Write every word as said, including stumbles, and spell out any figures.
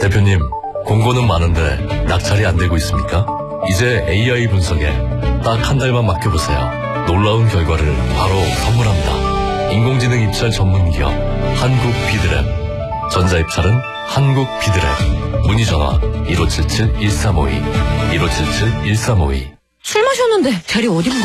대표님, 공고는 많은데 낙찰이 안 되고 있습니까? 이제 에이아이 분석에 딱 한 달만 맡겨보세요. 놀라운 결과를 바로 선물합니다. 인공지능 입찰 전문기업 한국 비드랩. 전자입찰은 한국 비드랩. 문의전화 일오칠칠 일삼오이 일오칠칠 일삼오이. 술 마셨는데 자리 어디로